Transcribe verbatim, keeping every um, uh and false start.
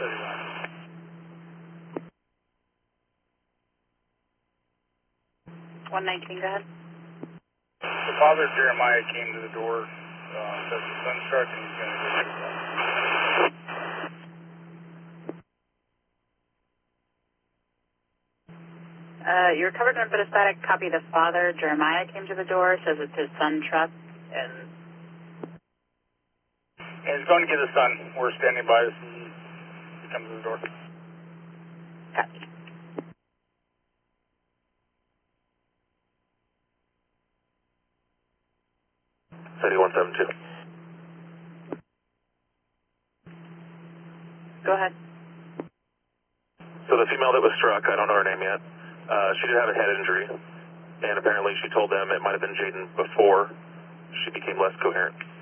one nineteen, go ahead. The father, Jeremiah, came to the door, uh, says the son's truck, and he's going to go get it. Uh, you're covered in a bit of static. Copy the father, Jeremiah, came to the door, says it's his son, truck, and... And he's going to get his son. We're standing by as he, he comes to the door. Copy. seventy-one seventy-two. Go ahead. So the female that was struck, I don't know her name yet, uh, she did have a head injury, and apparently she told them it might have been Jaden before she became less coherent.